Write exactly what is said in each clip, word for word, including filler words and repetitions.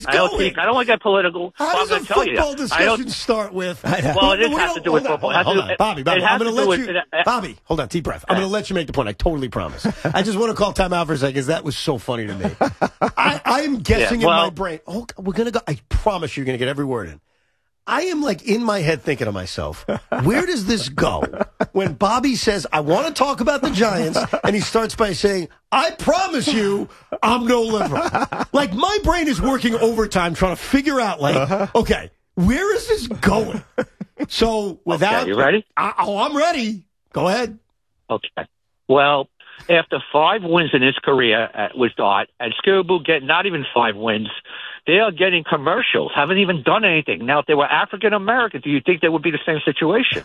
I don't think I don't want to get political. How I'm does a tell you, football discussion start with? Well, it does have to do with football. Hold on, hold on. Bobby, Bobby, I'm going to let you. With, uh, Bobby, hold on, deep breath. I'm going to let you make the point. I totally promise. I just want to call time out for a second because that was so funny to me. I, I am guessing yeah, well, in my brain. Oh, we're going to go. I promise you're going to get every word in. I am like in my head thinking to myself, where does this go? When Bobby says, I want to talk about the Giants, and he starts by saying, I promise you, I'm no liberal. Like, my brain is working overtime trying to figure out, like, uh-huh. okay, where is this going? So, without... Okay, you ready? I, oh, I'm ready. Go ahead. Okay. Well, after five wins in his career at, with Dart, and Skirbo get not even five wins, they are getting commercials, haven't even done anything. Now, if they were African-American, do you think they would be the same situation?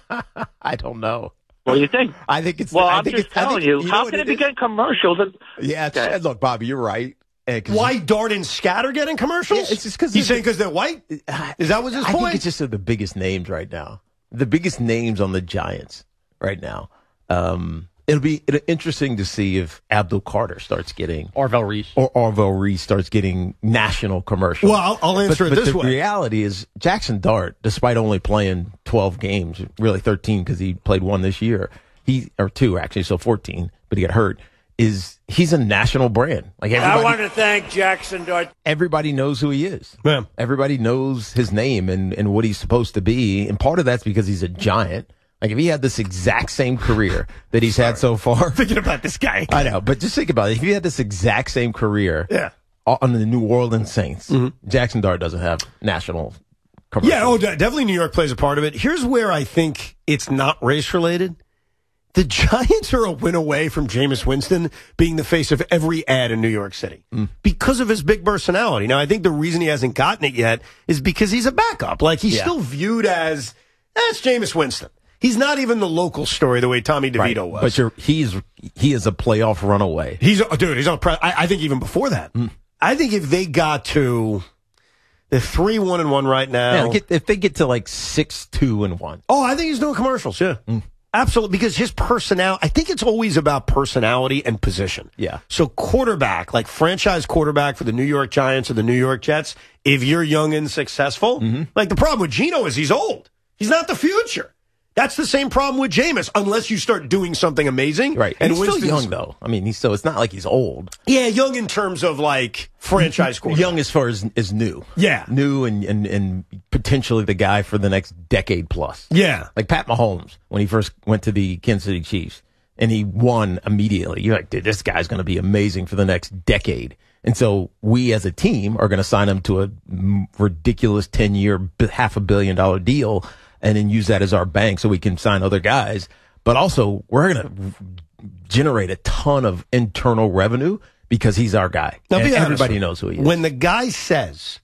I don't know. What do you think? I think it's. Well, I I'm think just it's, telling think, you, you how can it, it be getting commercials? And, yeah, it's, okay. look, Bobby, you're right. Uh, Why Dart and Scat are getting commercials? Yeah, it's just because he's saying because they're white. Is that what's his I point? think it's just the biggest names right now. The biggest names on the Giants right now. Um, It'll be interesting to see if Abdul Carter starts getting Orville Reese or Orville Reese starts getting national commercials. Well, I'll, I'll answer but, it but this the way. The reality is Jackson Dart, despite only playing twelve games, really thirteen because he played one this year, he or two actually, so fourteen, but he got hurt. Is he's a national brand? Like I want to thank Jackson Dart. Everybody knows who he is. Yeah. Everybody knows his name and, and what he's supposed to be, and part of that's because he's a Giant. Like, if he had this exact same career that he's had so far. Thinking about this guy. I know, but just think about it. If he had this exact same career yeah. on the New Orleans Saints, mm-hmm. Jackson Dart doesn't have national commercials. Yeah, oh, definitely New York plays a part of it. Here's where I think it's not race-related. The Giants are a win away from Jameis Winston being the face of every ad in New York City mm. because of his big personality. Now, I think the reason he hasn't gotten it yet is because he's a backup. Like, he's yeah. still viewed as, that's Jameis Winston. He's not even the local story the way Tommy DeVito right. was. But you're, he's he is a playoff runaway. He's a, dude. He's on. Pre- I, I think even before that. Mm. I think if they got to the three one and one right now, yeah, get, if they get to like six two and one. Oh, I think he's doing commercials. Yeah, mm. absolutely. Because his personality. I think it's always about personality and position. Yeah. So quarterback, like franchise quarterback for the New York Giants or the New York Jets. If you're young and successful, mm-hmm. like the problem with Geno is he's old. He's not the future. That's the same problem with Jameis, unless you start doing something amazing. Right. And he's Winston's, still young, though. I mean, he's still, it's not like he's old. Yeah, young in terms of, like, franchise quarterback. Young as far as, as new. Yeah. New and, and, and potentially the guy for the next decade plus. Yeah. Like Pat Mahomes, when he first went to the Kansas City Chiefs, and he won immediately. You're like, dude, this guy's going to be amazing for the next decade. And so we as a team are going to sign him to a ridiculous ten-year, half a billion dollar deal and then use that as our bank so we can sign other guys. But also, we're going to generate a ton of internal revenue because he's our guy. Now, and be everybody honest, knows who he is. When the guy says,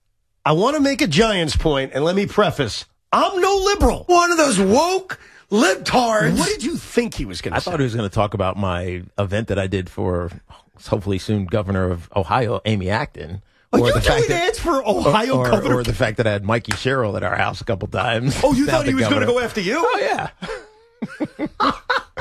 I want to make a Giants point, and let me preface, I'm no liberal. One of those woke libtards. What did you think he was going to say? I thought he was going to talk about my event that I did for, hopefully soon, Governor of Ohio, Amy Acton. Are or you the doing fact that, ads for Ohio or, governor? Or the fact that I had Mikey Sherrill at our house a couple times. Oh, you thought he was going to go after you? Oh, yeah.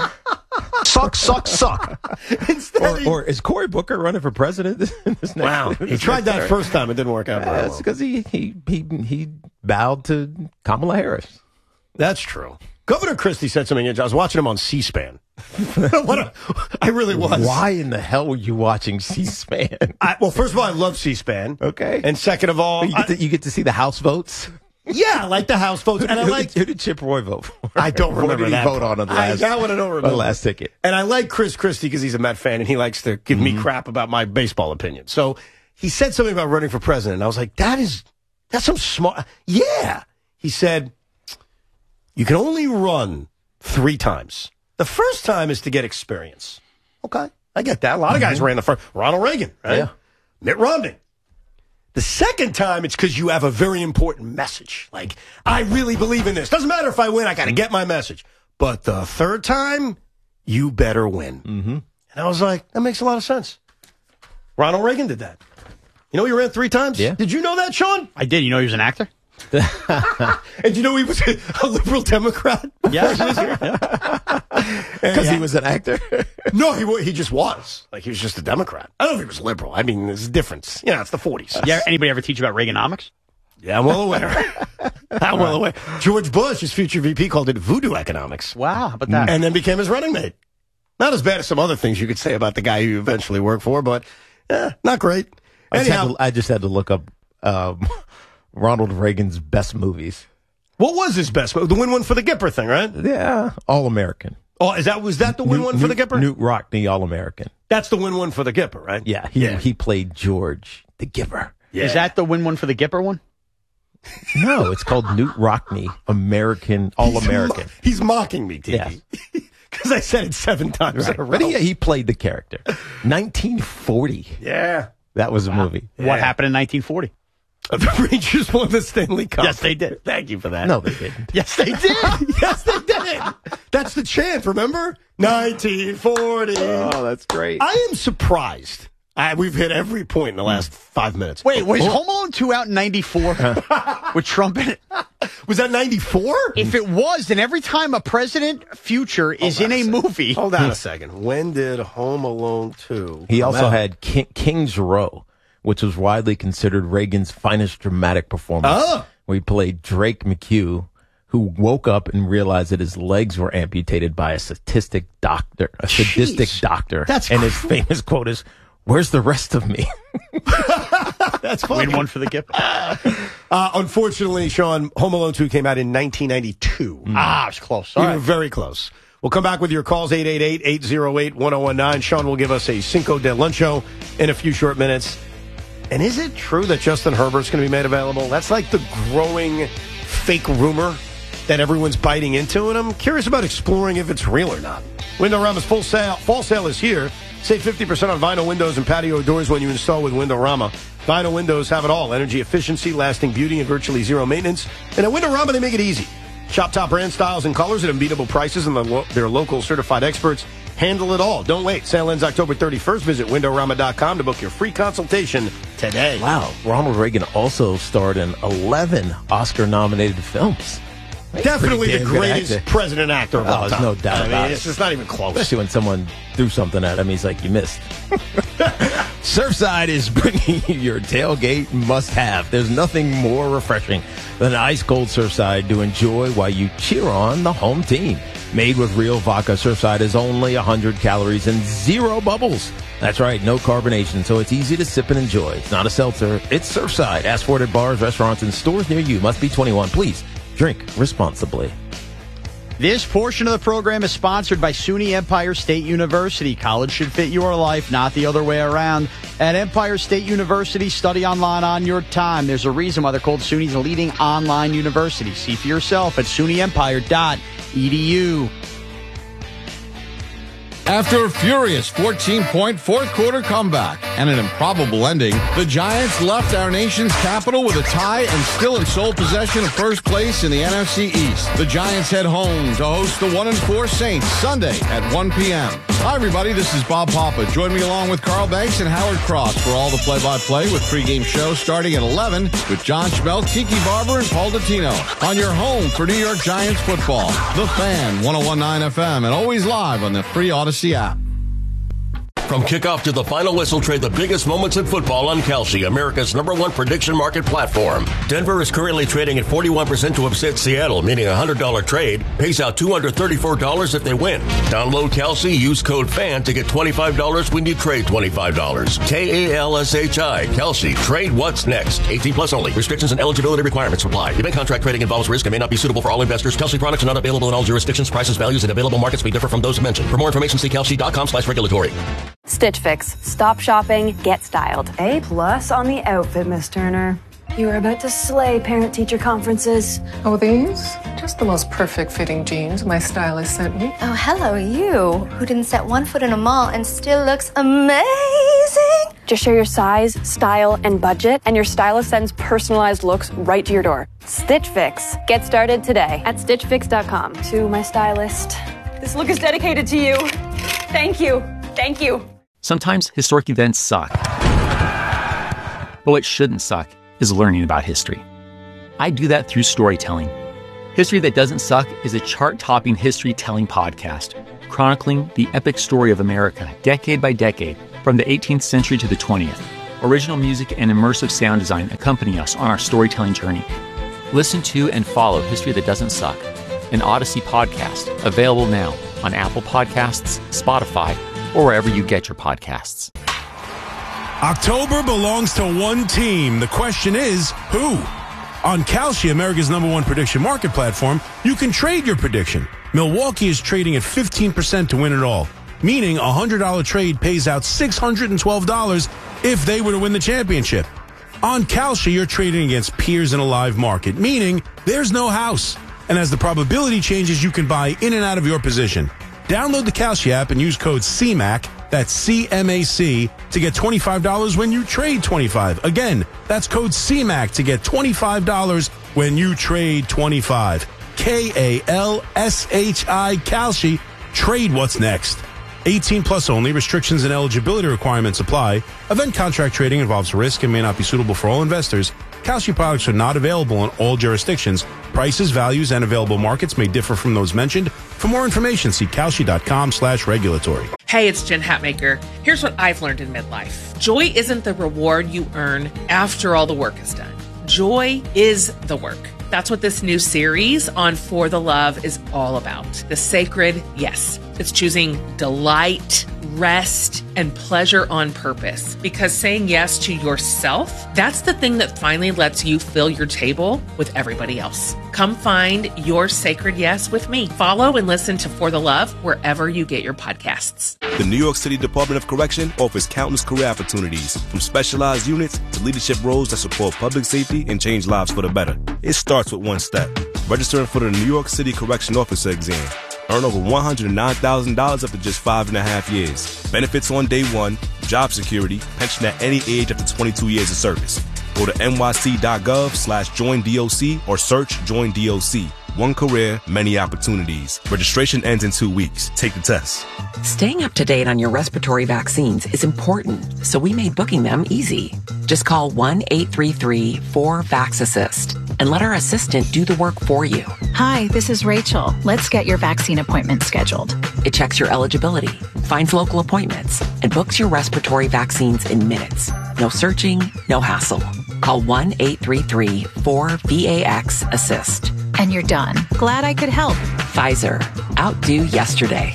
Suck, suck, suck. Instead or, he... or is Cory Booker running for president? This next, wow. This he tried that term. first time. It didn't work out very well. That's because he, he, he, he bowed to Kamala Harris. That's true. Governor Christie said something. I was watching him on C-SPAN. what a, I really was. Why in the hell were you watching C-SPAN? I, well, first of all, I love C-SPAN. Okay. And second of all, you get, to, I, you get to see the House votes. Yeah, I like the House votes, Who, and I who like. Did, who did Chip Roy vote for? I don't remember what did that. He vote on, on the last. I, that one I don't remember. The last ticket. And I like Chris Christie because he's a Met fan and he likes to give mm-hmm. me crap about my baseball opinion. So he said something about running for president, and I was like, "That is that's some smart." Yeah, he said, "You can only run three times. The first time is to get experience." Okay, I get that. A lot of guys mm-hmm. ran the first. Ronald Reagan, right? Yeah. Mitt Romney. The second time, it's because you have a very important message. Like, I really believe in this. Doesn't matter if I win, I got to get my message. But the third time, you better win. Mm-hmm. And I was like, that makes a lot of sense. Ronald Reagan did that. You know he ran three times? Yeah. Did you know that, Sean? I did. You know he was an actor? And you know he was a liberal Democrat? Yeah, he was here. Because yeah. he was an actor? No, he wa- he just was. Like, he was just a Democrat. I don't know if he was liberal. I mean, there's a difference. You know, it's the forties. Yeah, anybody ever teach you about Reaganomics? Yeah, I'm well aware. I'm well aware. George Bush, his future V P, called it voodoo economics. Wow, how about that? And then became his running mate. Not as bad as some other things you could say about the guy who you eventually worked for, but eh, not great. I just, Anyhow, had to, I just had to look up um, Ronald Reagan's best movies. What was his best movie? The win one for the Gipper thing, right? Yeah, All American. Oh, is that was that the win Newt, one for the Newt, Gipper? Newt Rockney, All American. That's the win one for the Gipper, right? Yeah, he Yeah. he played George the Gipper. Yeah. Is that the win one for the Gipper one? No, it's called Newt Rockney, American, All American. Mo- he's mocking me, Tiki. Yes. Because I said it seven times Right. in a row. But he, he played the character. nineteen forty. Yeah. That was a movie. Yeah. What happened in nineteen forty? The Rangers won the Stanley Cup. Yes, they did. Thank you for that. No, they didn't. Yes, they did. Yes, they did. That's the chant, remember? nineteen forty. Oh, that's great. I am surprised. I, we've hit every point in the last five minutes. Wait, was Oh, Home Alone two out in ninety-four with Trump in it? was that ninety-four? If it was, then every time a president future is in a movie. Hold on a second. When did Home Alone two? He come also out? had King, King's Row, which was widely considered Reagan's finest dramatic performance, Oh. where he played Drake McHugh, who woke up and realized that his legs were amputated by a sadistic doctor, a sadistic Jeez. doctor. That's and his cr- famous quote is, "Where's the rest of me?" That's funny. Win one for the Gipper. Uh, unfortunately, Sean, Home Alone two came out in nineteen ninety-two. Ah, it was close. You All were right. very close. We'll come back with your calls, eight eight eight, eight oh eight, one oh one nine. Sean will give us a Cinco de Luncho in a few short minutes. And is it true that Justin Herbert's going to be made available? That's like the growing fake rumor that everyone's biting into, and I'm curious about exploring if it's real or not. Windorama's full sale, fall sale is here. Save fifty percent on vinyl windows and patio doors when you install with Windorama. Vinyl windows have it all. Energy efficiency, lasting beauty, and virtually zero maintenance. And at Windorama, they make it easy. Shop top brand styles and colors at unbeatable prices, and the lo- their local certified experts handle it all. Don't wait. Sale ends October thirty-first. Visit Windorama dot com to book your free consultation today. Wow. Ronald Reagan also starred in eleven Oscar-nominated films. That's Definitely pretty the damn good greatest actor. president actor of Oh, all there's time. no doubt I mean, about it. it's just not even close. Especially when someone threw something at him, he's like, you missed. Surfside is bringing you your tailgate must-have. There's nothing more refreshing than an ice-cold Surfside to enjoy while you cheer on the home team. Made with real vodka, Surfside is only one hundred calories and zero bubbles. That's right, no carbonation, so it's easy to sip and enjoy. It's not a seltzer, it's Surfside. Ask for it at bars, restaurants, and stores near you. Must be twenty-one. Please drink responsibly. This portion of the program is sponsored by SUNY Empire State University. College should fit your life, not the other way around. At Empire State University, study online on your time. There's a reason why they're called SUNY's leading online university. See for yourself at suny empire dot e d u. After a furious fourteen-point fourth-quarter comeback and an improbable ending, the Giants left our nation's capital with a tie and still in sole possession of first place in the N F C East. The Giants head home to host the one and four Saints Sunday at one p.m. Hi, everybody. This is Bob Papa. Join me along with Carl Banks and Howard Cross for all the play-by-play with pregame show starting at eleven with John Schmelk, Kiki Barber, and Paul Dottino on your home for New York Giants football. The Fan, one oh one point nine F M, and always live on the free Odyssey app. From kickoff to the final whistle, trade the biggest moments in football on Kalshi, America's number one prediction market platform. Denver is currently trading at forty-one percent to upset Seattle, meaning a one hundred dollars trade pays out two hundred thirty-four dollars if they win. Download Kalshi, use code FAN to get twenty-five dollars when you trade twenty-five dollars. K A L S H I, Kalshi. Trade what's next. eighteen plus only. Restrictions and eligibility requirements apply. Event contract trading involves risk and may not be suitable for all investors. Kalshi products are not available in all jurisdictions. Prices, values, and available markets may differ from those mentioned. For more information, see kalshi dot com slash regulatory. Stitch Fix. Stop shopping, get styled. A plus on the outfit, Miss Turner. You are about to slay parent-teacher conferences. Oh, these? Just the most perfect fitting jeans my stylist sent me. Oh, hello, you, who didn't set one foot in a mall and still looks amazing. Just share your size, style, and budget, and your stylist sends personalized looks right to your door. Stitch Fix. Get started today at stitch fix dot com. To my stylist, this look is dedicated to you. Thank you. Thank you. Sometimes historic events suck. But what shouldn't suck is learning about history. I do that through storytelling. History That Doesn't Suck is a chart-topping history-telling podcast, chronicling the epic story of America, decade by decade, from the eighteenth century to the twentieth. Original music and immersive sound design accompany us on our storytelling journey. Listen to and follow History That Doesn't Suck, an Odyssey podcast, available now on Apple Podcasts, Spotify, or wherever you get your podcasts. October belongs to one team. The question is, who? On Kalshi, America's number one prediction market platform, you can trade your prediction. Milwaukee is trading at fifteen percent to win it all, meaning a one hundred dollars trade pays out six hundred twelve dollars if they were to win the championship. On Kalshi, you're trading against peers in a live market, meaning there's no house. And as the probability changes, you can buy in and out of your position. Download the Kalshi app and use code C M A C, that's C M A C, to get twenty-five dollars when you trade twenty-five dollars. Again, that's code C M A C to get twenty-five dollars when you trade twenty-five dollars. K A L S H I, Kalshi. Trade what's next. eighteen plus only. Restrictions and eligibility requirements apply. Event contract trading involves risk and may not be suitable for all investors. Kalshi products are not available in all jurisdictions. Prices, values, and available markets may differ from those mentioned. For more information, see Kalshi.com slash regulatory. Hey, it's Jen Hatmaker. Here's what I've learned in midlife. Joy isn't the reward you earn after all the work is done. Joy is the work. That's what this new series on For the Love is all about. The sacred yes. It's choosing delight, rest, and pleasure on purpose. Because saying yes to yourself, that's the thing that finally lets you fill your table with everybody else. Come find your sacred yes with me. Follow and listen to For the Love wherever you get your podcasts. The New York City Department of Correction offers countless career opportunities, from specialized units to leadership roles that support public safety and change lives for the better. It starts with one step: registering for the New York City Correction Officer exam. Earn over one hundred nine thousand dollars after just five and a half years. Benefits on day one, job security, pension at any age after twenty-two years of service. Go to nyc.gov slash join DOC or search Join D O C. One career, many opportunities. Registration ends in two weeks. Take the test. Staying up to date on your respiratory vaccines is important, so we made booking them easy. Just call one eight three three four vax assist and let our assistant do the work for you. Hi, this is Rachel. Let's get your vaccine appointment scheduled. It checks your eligibility, finds local appointments, and books your respiratory vaccines in minutes. No searching, no hassle. Call one eight three three four vax assist. And you're done. Glad I could help. Pfizer. Outdo yesterday.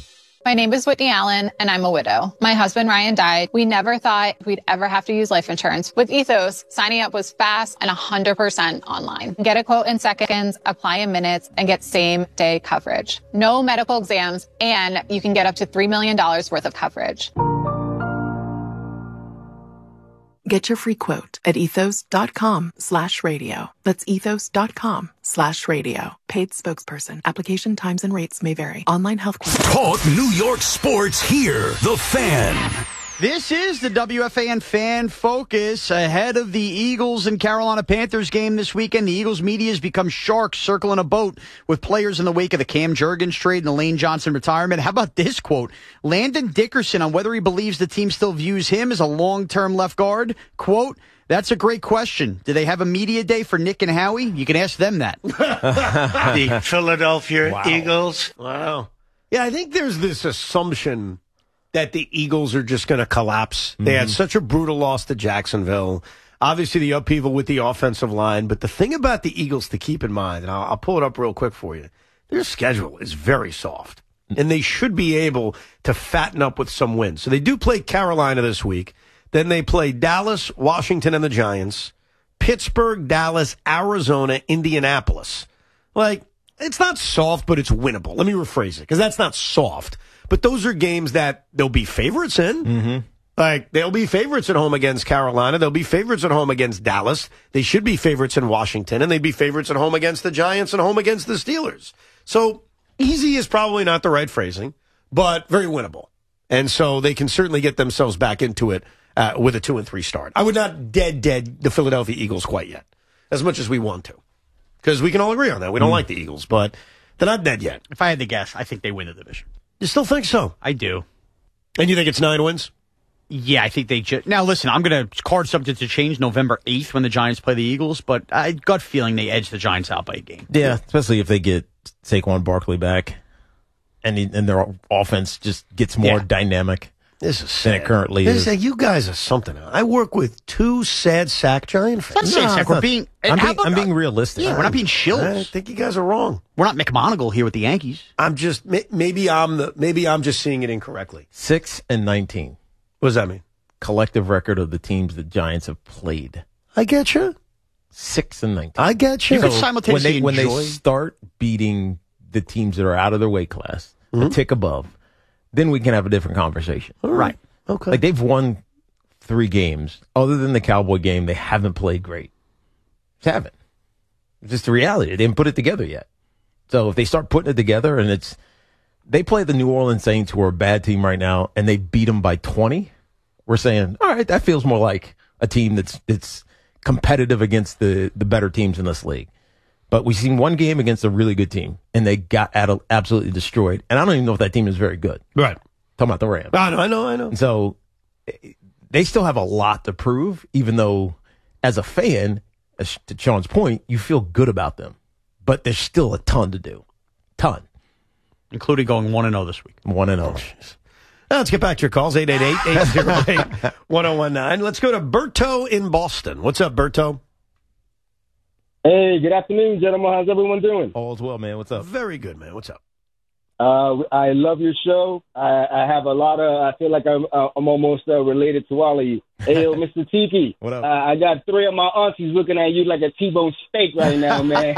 My name is Whitney Allen, and I'm a widow. My husband, Ryan, died. We never thought we'd ever have to use life insurance. With Ethos, signing up was fast and one hundred percent online. Get a quote in seconds, apply in minutes, and get same-day coverage. No medical exams, and you can get up to three million dollars worth of coverage. Get your free quote at ethos.com slash radio. That's ethos.com slash radio. Paid spokesperson. Application times and rates may vary. Online health questions. Talk New York sports here. The Fan. This is the W F A N Fan Focus ahead of the Eagles and Carolina Panthers game this weekend. The Eagles media has become sharks circling a boat with players in the wake of the Cam Jurgens trade and the Lane Johnson retirement. How about this quote? Landon Dickerson on whether he believes the team still views him as a long-term left guard. Quote, that's a great question. Do they have a media day for Nick and Howie? You can ask them that. The Philadelphia Wow. Eagles. Wow. Yeah, I think there's this assumption that the Eagles are just going to collapse. They had such a brutal loss to Jacksonville. Obviously, the upheaval with the offensive line. But the thing about the Eagles to keep in mind, and I'll, I'll pull it up real quick for you, their schedule is very soft. And they should be able to fatten up with some wins. So they do play Carolina this week. Then they play Dallas, Washington, and the Giants. Pittsburgh, Dallas, Arizona, Indianapolis. Like, it's not soft, but it's winnable. Let me rephrase it, because that's not soft. But those are games that they'll be favorites in. Mm-hmm. Like, they'll be favorites at home against Carolina. They'll be favorites at home against Dallas. They should be favorites in Washington. And they'd be favorites at home against the Giants and home against the Steelers. So, easy is probably not the right phrasing, but very winnable. And so they can certainly get themselves back into it uh, with a two and three start. I would not dead, dead the Philadelphia Eagles quite yet, as much as we want to. Because we can all agree on that. We don't mm. like the Eagles, but they're not dead yet. If I had to guess, I think they win the division. You still think so? I do. And you think it's nine wins? Yeah, I think they just... Now, listen, I'm going to card subject to change November eighth when the Giants play the Eagles, but I gut feeling they edge the Giants out by a game. Yeah, especially if they get Saquon Barkley back and, he, and their offense just gets more yeah. dynamic. This is sad. Than it currently this is. is. You guys are something else. I work with two sad sack Giant fans. Not sad sack. We're being, I'm, being, about, I'm being realistic. Yeah, we're not being shills. I think you guys are wrong. We're not McMonagle here with the Yankees. I'm just maybe I'm the maybe I'm just seeing it incorrectly. Six and nineteen. What does that mean? Collective record of the teams the Giants have played. I get you. Six and nineteen. I get you. You so can simultaneously when they, enjoy. when they start beating the teams that are out of their weight class, mm-hmm. a tick above, then we can have a different conversation. All right. Okay. Like they've won three games. Other than the Cowboy game, they haven't played great. Just haven't. It's just the reality. They didn't put it together yet. So if they start putting it together and it's, they play the New Orleans Saints, who are a bad team right now, and they beat them by twenty, we're saying, all right, that feels more like a team that's, that's competitive against the, the better teams in this league. But we've seen one game against a really good team, and they got absolutely destroyed. And I don't even know if that team is very good. Right. Talking about the Rams. I know, I know, I know. And so they still have a lot to prove, even though as a fan, as to Sean's point, you feel good about them. But there's still a ton to do. Ton. Including going one and oh this week. one and oh. Now let's get back to your calls, eight eight eight, eight zero eight, one oh one nine. Let's go to Berto in Boston. What's up, Berto? Hey, good afternoon, gentlemen. How's everyone doing? All's well, man. What's up? Very good, man. What's up? Uh, I love your show. I, I have a lot of, I feel like I'm, uh, I'm almost uh, related to all of you. Hey, yo, Mister Tiki. What up? Uh, I got three of my aunties looking at you like a T-bone steak right now, man.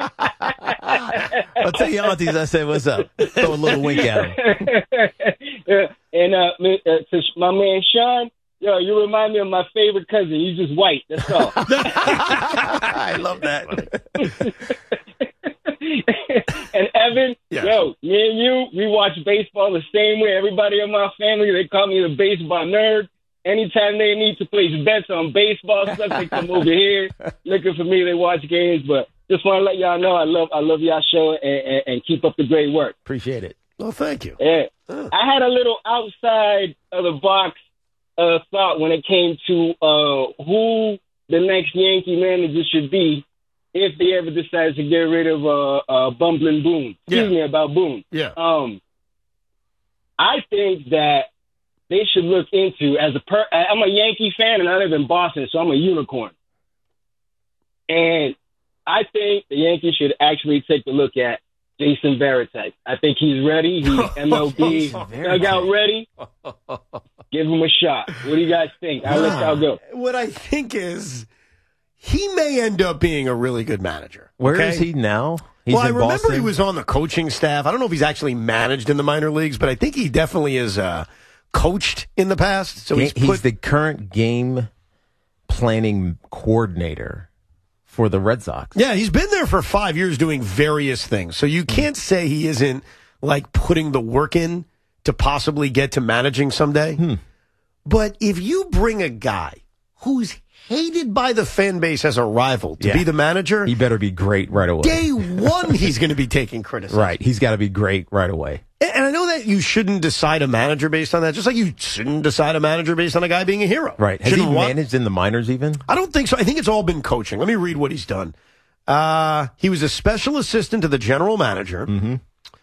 I'll tell your aunties I said, what's up? Throw a little wink at them. Yeah, and uh, uh, to my man Sean, yo, you remind me of my favorite cousin. You're just white. That's all. I love that. And Evan, yes. yo, me and you, we watch baseball the same way. Everybody in my family, they call me the baseball nerd. Anytime they need to place bets on baseball stuff, they come over here looking for me. They watch games, but just want to let y'all know I love I love y'all show and, and, and keep up the great work. Appreciate it. Well, thank you. Yeah, oh. I had a little outside of the box uh, thought when it came to uh, who the next Yankee manager should be if they ever decide to get rid of uh, uh, Bumbling Boone. Excuse Yeah. me about Boone. Yeah. Um, I think that they should look into as a per. I'm a Yankee fan and I live in Boston, so I'm a unicorn. And I think the Yankees should actually take a look at Jason Varitek. I think he's ready. He's M L B dugout ready. Give him a shot. What do you guys think? I'll let y'all go. What I think is he may end up being a really good manager. Where okay? is he now? He's well, I in remember Boston? he was on the coaching staff. I don't know if he's actually managed in the minor leagues, but I think he definitely is uh, coached in the past. So Ga- he's, put, he's the current game planning coordinator for the Red Sox. Yeah, he's been there for five years doing various things. So you can't say he isn't like putting the work in to possibly get to managing someday. Hmm. But if you bring a guy who's hated by the fan base as a rival to Yeah. be the manager, He better be great right away. day one he's going to be taking criticism. Right. He's got to be great right away. And and I know that you shouldn't decide a manager based on that, just like you shouldn't decide a manager based on a guy being a hero. Right. Has he Shouldn't want- managed in the minors even? I don't think so. I think it's all been coaching. Let me read what he's done. Uh, he was a special assistant to the general manager. Mm-hmm.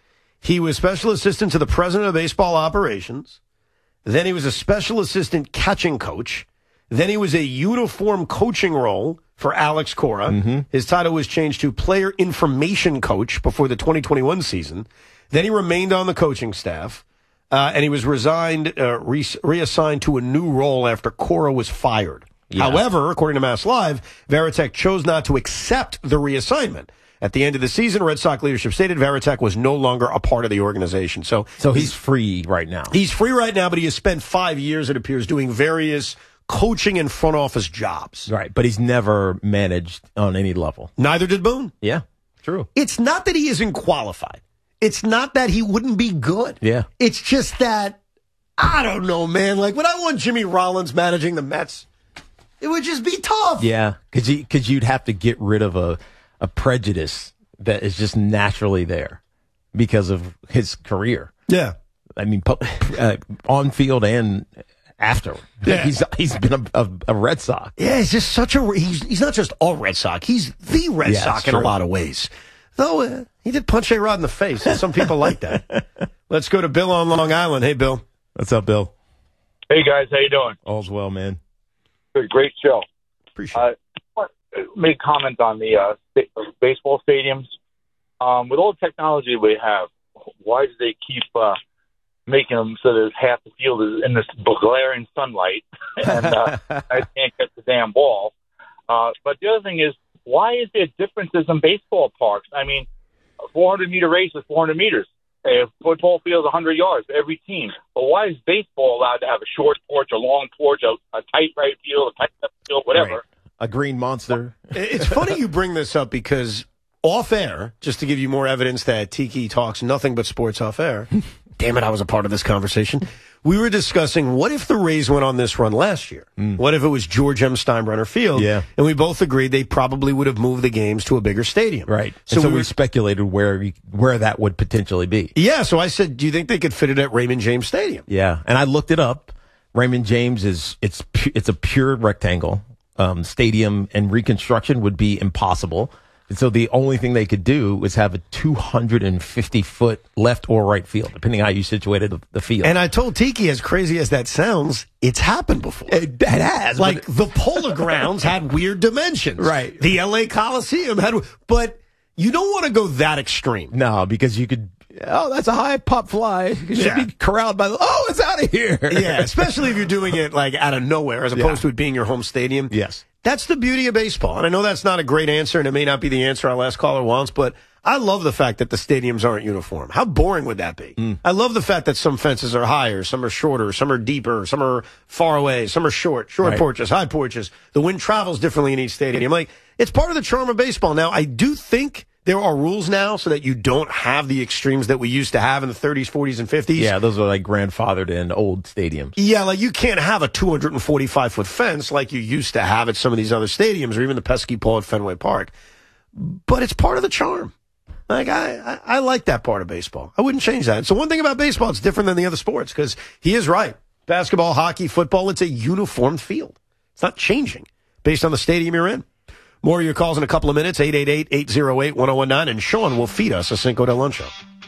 He was special assistant to the president of baseball operations. Then he was a special assistant catching coach. Then he was a uniform coaching role for Alex Cora. Mm-hmm. His title was changed to player information coach before the twenty twenty-one season. Then he remained on the coaching staff, uh, and he was resigned, uh, re- reassigned to a new role after Cora was fired. Yeah. However, according to Mass Live, Varitek chose not to accept the reassignment. At the end of the season, Red Sox leadership stated Varitek was no longer a part of the organization. So, So he's free right now. he's free right now, but he has spent five years, it appears, doing various coaching and front office jobs. Right. But he's never managed on any level. Neither did Boone. Yeah. True. It's not that he isn't qualified. It's not that he wouldn't be good. Yeah. It's just that, I don't know, man. Like, when I want Jimmy Rollins managing the Mets, it would just be tough. Yeah. Because you, cause you'd have to get rid of a, a prejudice that is just naturally there because of his career. Yeah. I mean, pu- uh, on field and after. Yeah. He's he's been a, a, a Red Sox. Yeah, he's just such a he's he's not just a Red Sox. He's the Red Yeah, Sox it's in a true. lot of ways. Though uh, he did punch A-Rod in the face, and some people like that. Let's go to Bill on Long Island. Hey, Bill. What's up, Bill? Hey guys, how you doing? All's well, man. Good, great show. Appreciate uh, it. Make comment on the uh, sta- baseball stadiums. Um, with all the technology we have, why do they keep uh, making them so that half the field is in this glaring sunlight and uh, I can't get the damn ball? Uh, but the other thing is, why is there differences in baseball parks? I mean, a four hundred meter race is four hundred meters. A football field is one hundred yards for every team. But why is baseball allowed to have a short porch, a long porch, a, a tight right field, a tight left field, whatever? Right. A green monster. It's funny you bring this up because off air, just to give you more evidence that Tiki talks nothing but sports off air. Damn it, I was a part of this conversation. We were discussing what if the Rays went on this run last year? Mm. What if it was George M. Steinbrenner Field? Yeah. And we both agreed they probably would have moved the games to a bigger stadium. Right. So, and so we, we, were, speculated where we, where that would potentially be. Yeah, so I said, do you think they could fit it at Raymond James Stadium? Yeah, and I looked it up. Raymond James is it's pu- it's a pure rectangle um, stadium, and reconstruction would be impossible. And so the only thing they could do was have a two hundred fifty foot left or right field, depending how you situated the field. And I told Tiki, as crazy as that sounds, it's happened before. It, it has. Like the Polo Grounds had weird dimensions. Right. The L A Coliseum had, but you don't want to go that extreme. No, because you could, oh, that's a high pop fly. You should Yeah. be corralled by the, oh, it's out of here. Yeah, especially if you're doing it like out of nowhere as opposed Yeah. to it being your home stadium. Yes. That's the beauty of baseball. And I know that's not a great answer, and it may not be the answer our last caller wants, but I love the fact that the stadiums aren't uniform. How boring would that be? Mm. I love the fact that some fences are higher, some are shorter, some are deeper, some are far away, some are short, short Right. porches, high porches. The wind travels differently in each stadium. Like, it's part of the charm of baseball. Now, I do think there are rules now so that you don't have the extremes that we used to have in the thirties, forties, and fifties. Yeah, those are like grandfathered in old stadiums. Yeah, like you can't have a two hundred forty-five foot fence like you used to have at some of these other stadiums or even the pesky pole at Fenway Park. But it's part of the charm. Like, I, I, I like that part of baseball. I wouldn't change that. So one thing about baseball, it's different than the other sports because he is right. Basketball, hockey, football, it's a uniformed field. It's not changing based on the stadium you're in. More of your calls in a couple of minutes, eight eight eight, eight oh eight, one oh one nine, and Sean will feed us a Cinco de Lunch show.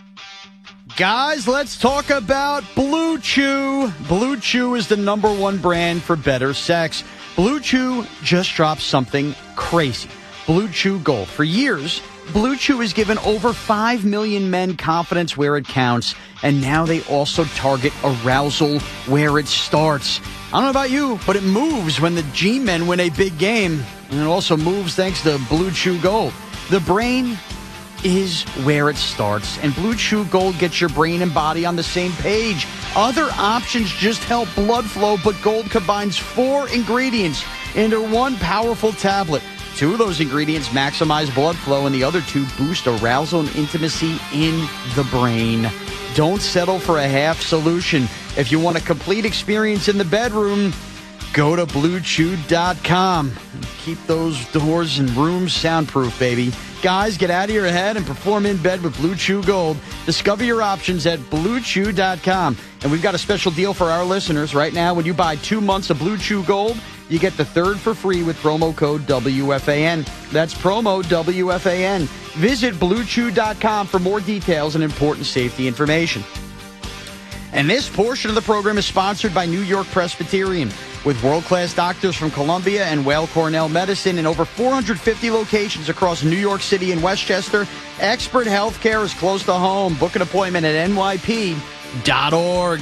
Guys, let's talk about Blue Chew. Blue Chew is the number one brand for better sex. Blue Chew just dropped something crazy. Blue Chew Gold. For years, Blue Chew has given over five million men confidence where it counts, and now they also target arousal where it starts. I don't know about you, but it moves when the G-men win a big game, and it also moves thanks to Blue Chew Gold. The brain is where it starts, and Blue Chew Gold gets your brain and body on the same page. Other options just help blood flow, but Gold combines four ingredients into one powerful tablet. Two of those ingredients maximize blood flow, and the other two boost arousal and intimacy in the brain. Don't settle for a half solution. If you want a complete experience in the bedroom, go to blue chew dot com. Keep those doors and rooms soundproof, baby. Guys, get out of your head and perform in bed with Blue Chew Gold. Discover your options at blue chew dot com. And we've got a special deal for our listeners right now. When you buy two months of Blue Chew Gold, you get the third for free with promo code W F A N. That's promo W F A N. Visit blue chew dot com for more details and important safety information. And this portion of the program is sponsored by New York Presbyterian. With world-class doctors from Columbia and Weill Cornell Medicine in over four hundred fifty locations across New York City and Westchester, expert health care is close to home. Book an appointment at N Y P dot org.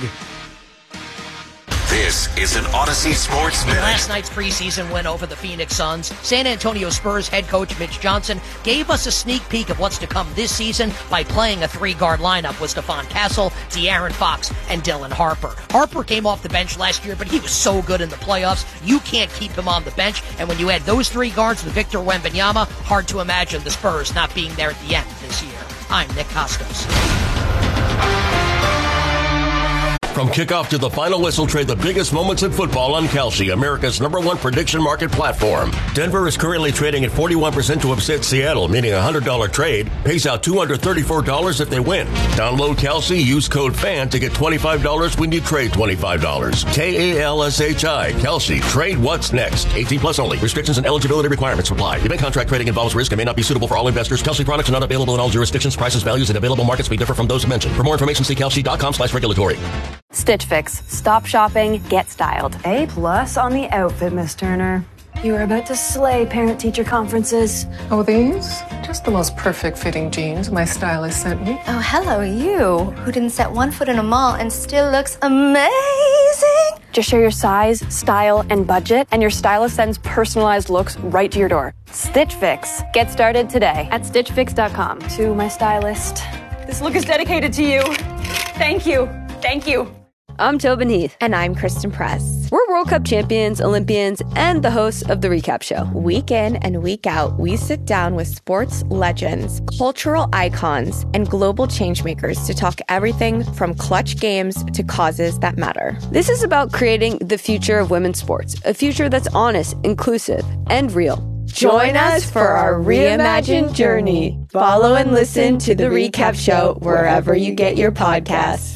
This is an Odyssey Sports Minute. Last night's preseason win over the Phoenix Suns, San Antonio Spurs head coach Mitch Johnson gave us a sneak peek of what's to come this season by playing a three-guard lineup with Stephon Castle, De'Aaron Fox, and Dylan Harper. Harper came off the bench last year, but he was so good in the playoffs, you can't keep him on the bench. And when you add those three guards with Victor Wembanyama, hard to imagine the Spurs not being there at the end this year. I'm Nick Costos. From kickoff to the final whistle, trade the biggest moments in football on Kalshi, America's number one prediction market platform. Denver is currently trading at forty-one percent to upset Seattle, meaning a one hundred dollars trade pays out two hundred thirty-four dollars if they win. Download Kalshi, use code FAN to get twenty-five dollars when you trade twenty-five dollars. K A L S H I, Kalshi. Trade what's next. eighteen plus only. Restrictions and eligibility requirements apply. Event contract trading involves risk and may not be suitable for all investors. Kalshi products are not available in all jurisdictions. Prices, values, and available markets may differ from those mentioned. For more information, see kalshi.com slash regulatory. Stitch Fix. Stop shopping, get styled. A plus on the outfit, Miss Turner. You are about to slay parent-teacher conferences. Oh, these? Just the most perfect fitting jeans my stylist sent me. Oh, hello, you, who didn't set one foot in a mall and still looks amazing. Just share your size, style, and budget, and your stylist sends personalized looks right to your door. Stitch Fix. Get started today at stitch fix dot com. To my stylist. This look is dedicated to you. Thank you. Thank you. I'm Tobin Heath. And I'm Kristen Press. We're World Cup champions, Olympians, and the hosts of The Recap Show. Week in and week out, we sit down with sports legends, cultural icons, and global changemakers to talk everything from clutch games to causes that matter. This is about creating the future of women's sports, a future that's honest, inclusive, and real. Join us for our reimagined journey. Follow and listen to The Recap Show wherever you get your podcasts.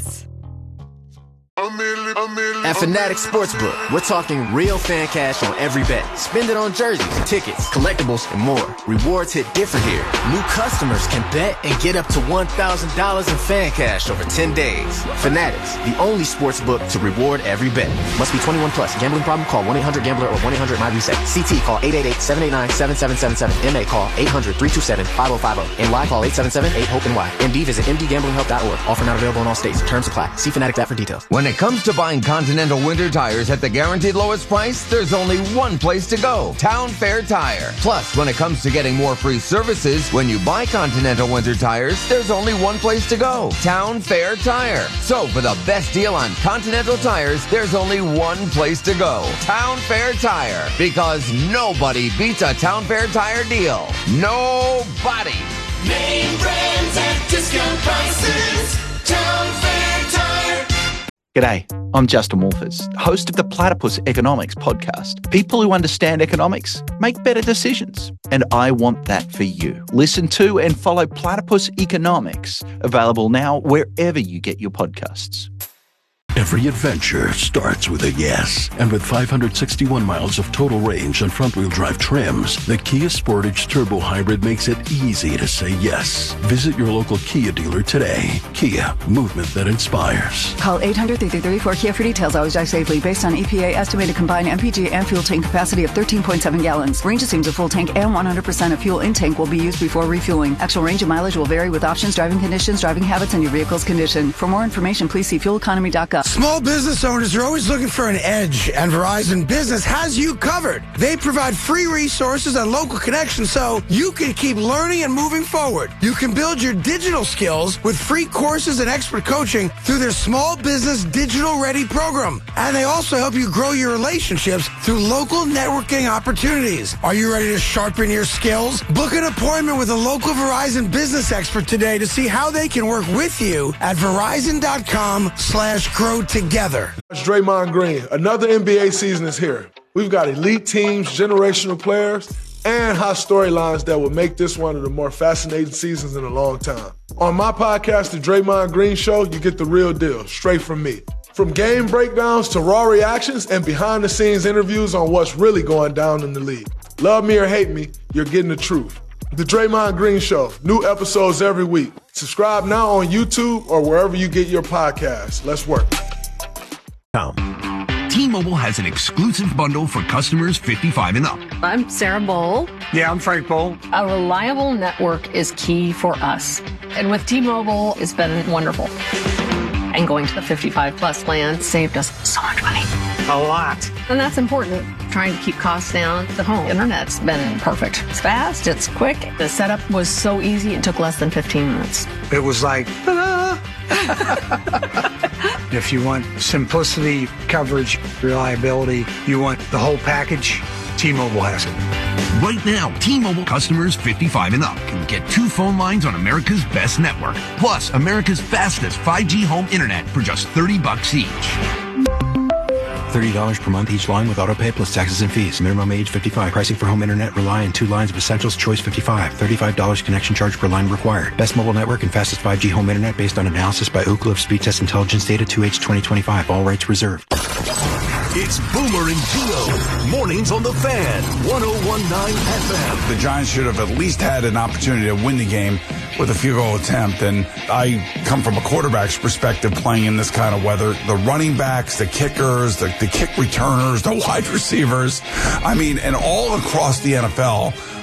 At Fanatics Sportsbook, we're talking real fan cash on every bet. Spend it on jerseys, tickets, collectibles, and more. Rewards hit different here. New customers can bet and get up to one thousand dollars in fan cash over ten days. Fanatics, the only sportsbook to reward every bet. Must be twenty-one plus. Gambling problem? Call one eight hundred gambler or one eight hundred M Y reset. C T call eight eight eight, seven eight nine, seven seven seven seven. M A call eight hundred, three two seven, five oh five oh. N Y call eight seven seven, eight hope N Y. M D visit m d gambling help dot org. Offer not available in all states. Terms apply. See Fanatics app for details. When it comes to buying Continental winter tires at the guaranteed lowest price, there's only one place to go. Town Fair Tire. Plus, when it comes to getting more free services, when you buy Continental winter tires, there's only one place to go. Town Fair Tire. So, for the best deal on Continental tires, there's only one place to go. Town Fair Tire. Because nobody beats a Town Fair Tire deal. Nobody. Name brands at discount prices. Town Fair Tire. G'day, I'm Justin Wolfers, host of the Platypus Economics podcast. People who understand economics make better decisions, and I want that for you. Listen to and follow Platypus Economics, available now wherever you get your podcasts. Every adventure starts with a yes. And with five hundred sixty-one miles of total range and front-wheel drive trims, the Kia Sportage Turbo Hybrid makes it easy to say yes. Visit your local Kia dealer today. Kia, movement that inspires. Call eight hundred, three three three, four Kia for details. Always drive safely. Based on E P A estimated combined M P G and fuel tank capacity of thirteen point seven gallons. Range assumes a full tank and one hundred percent of fuel in tank will be used before refueling. Actual range and mileage will vary with options, driving conditions, driving habits, and your vehicle's condition. For more information, please see fuel economy dot gov. Small business owners are always looking for an edge, and Verizon Business has you covered. They provide free resources and local connections so you can keep learning and moving forward. You can build your digital skills with free courses and expert coaching through their Small Business Digital Ready program. And they also help you grow your relationships through local networking opportunities. Are you ready to sharpen your skills? Book an appointment with a local Verizon business expert today to see how they can work with you at verizon.com slash grow together. It's Draymond Green. Another N B A season is here. We've got elite teams, generational players, and hot storylines that will make this one of the more fascinating seasons in a long time. On my podcast, The Draymond Green Show, you get the real deal, straight from me. From game breakdowns to raw reactions and behind-the-scenes interviews on what's really going down in the league. Love me or hate me, you're getting the truth. The Draymond Green Show, new episodes every week. Subscribe now on YouTube or wherever you get your podcasts. Let's work. T-Mobile has an exclusive bundle for customers fifty-five and up. I'm Sarah Bowl. Yeah, I'm Frank Bowl. A reliable network is key for us. And with T-Mobile, it's been wonderful. And going to the fifty-five plus plan saved us so much money. A lot. And that's important. Trying to keep costs down. The home internet's been perfect. It's fast, it's quick. The setup was so easy, it took less than fifteen minutes. It was like, ta-da! If you want simplicity, coverage, reliability, you want the whole package, T-Mobile has it. Right now, T-Mobile customers fifty-five and up can get two phone lines on America's best network, plus America's fastest five G home internet for just thirty bucks each. thirty dollars per month each line with autopay plus taxes and fees. Minimum age fifty-five. Pricing for home internet rely on two lines of Essentials Choice fifty-five. thirty-five dollars connection charge per line required. Best mobile network and fastest five G home internet based on analysis by Ookla of Speed Test Intelligence Data two H twenty twenty-five. All rights reserved. It's Boomer and Gio. Mornings on the Fan. one oh one point nine F M. The Giants should have at least had an opportunity to win the game with a field goal attempt. And I come from a quarterback's perspective playing in this kind of weather. The running backs, the kickers, the, the kick returners, the wide receivers. I mean, and all across the N F L,